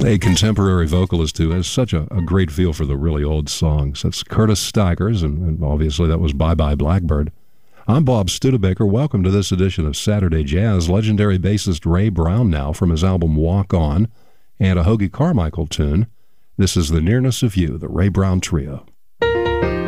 A contemporary vocalist who has such a great feel for the really old songs. That's Curtis Stigers, and obviously that was Bye Bye Blackbird. I'm Bob Studebaker. Welcome to this edition of Saturday Jazz. Legendary bassist Ray Brown now from his album Walk On, and a Hoagy Carmichael tune. This is The Nearness of You, the Ray Brown Trio.